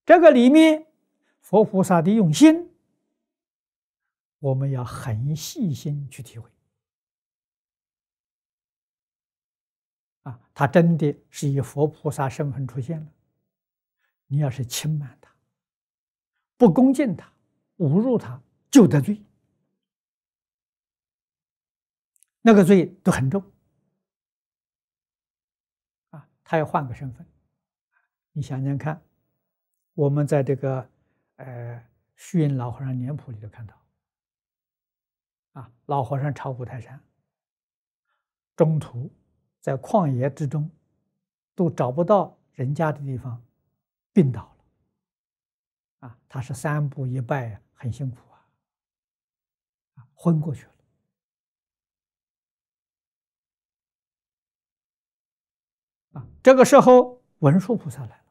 这个里面佛菩萨的用心，我们要很细心去体会。他真的是以佛菩萨身份出现了，你要是轻慢他，不恭敬他，侮辱他，就得罪，那个罪都很重。他要换个身份。你想想看，我们在这个虚云老和尚年谱里头看到，老和尚朝五台山，中途在旷野之中都找不到人家的地方，病倒了。他是3步1拜，很辛苦昏过去了。这个时候文殊菩萨来了，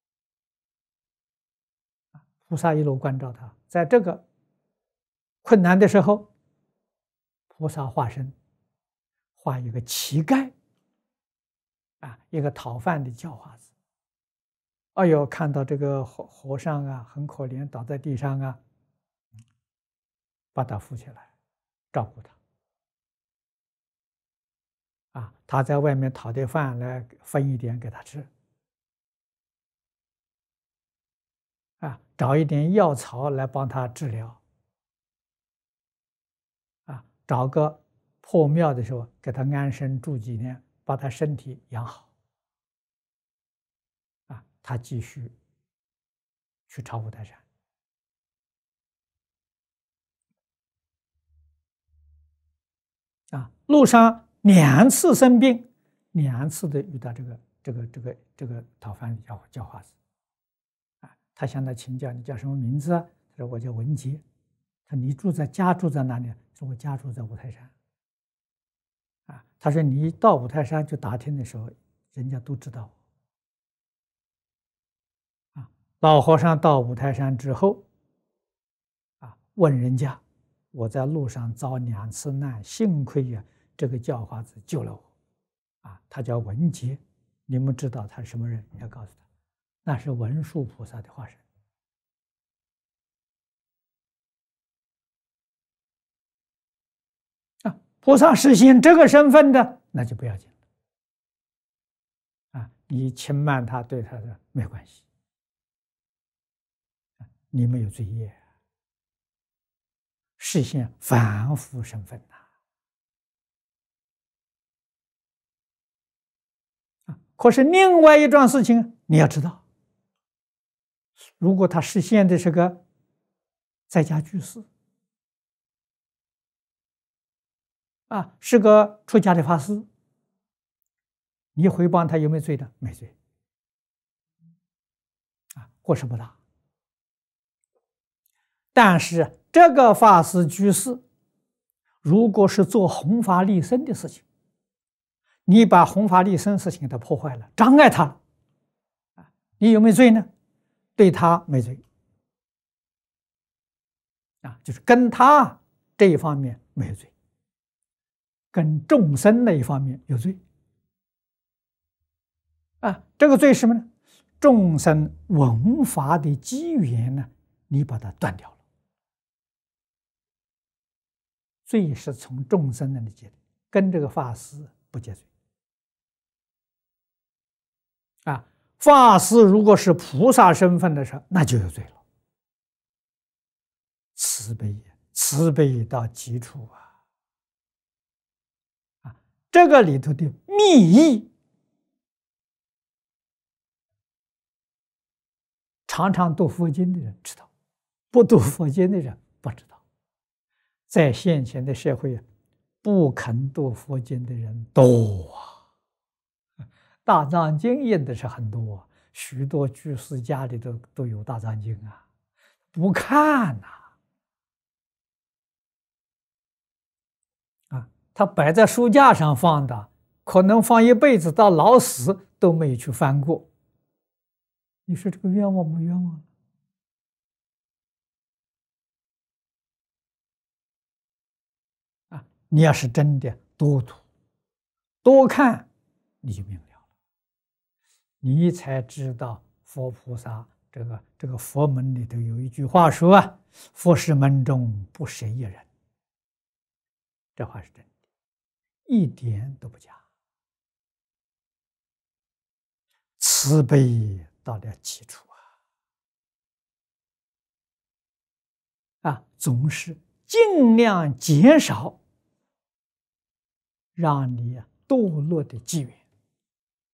菩萨一路关照他，在这个困难的时候，菩萨化身，画一个乞丐，一个讨饭的叫花子。哎呦，看到这个和尚很可怜，倒在地上把他扶起来，照顾他。他在外面讨点饭来分一点给他吃，找一点药草来帮他治疗，找个破庙的时候给他安身住几天，把他身体养好，他继续去朝五台山。路上2次生病，2次都遇到这个讨饭叫花子。他向他请教，你叫什么名字啊？他说我叫文杰。他说你家住在哪里？说我家住在五台山。他说你到五台山去打听的时候，人家都知道。老和尚到五台山之后，问人家，我在路上遭2次难，幸亏这个叫花子救了我。他叫文杰，你们知道他是什么人？要告诉他，那是文殊菩萨的化身。菩萨实现这个身份的，那就不要紧了。你轻慢他，对他的没关系，你没有罪业，实现凡夫身份可是另外一桩事情你要知道，如果他实现的是个在家居士，是个出家的法师，你回报他有没有罪的？没罪，过失不大。但是这个法师居士，如果是做弘法利生的事情，你把弘法利生事情给他破坏了，障碍他了，你有没有罪呢？对他没罪，就是跟他这一方面没有罪，跟众生那一方面有罪。这个罪是什么呢？众生闻法的机缘呢，你把它断掉了，罪是从众生那里结的，跟这个法师不结罪。法师如果是菩萨身份的时候，那就有罪了。慈悲到极处这个里头的密意，常常读佛经的人知道，不读佛经的人不知道。在现前的社会，不肯读佛经的人多大藏经印的是很多，许多居士家里都有大藏经不看他摆在书架上放的，可能放一辈子，到老死都没有去翻过。你说这个冤枉不冤枉？你要是真的多读多看，你就明了了，你才知道佛菩萨这个佛门里头有一句话说啊：佛是门中不舍一人。这话是真的，一点都不假。慈悲到了极处总是尽量减少让你堕落的机缘。